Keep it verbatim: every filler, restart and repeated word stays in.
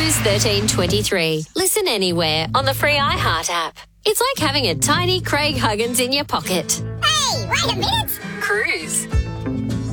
Cruise thirteen twenty-three. Listen anywhere on the free iHeart app. It's like having a tiny Craig Huggins in your pocket. Hey, wait a minute. Cruise.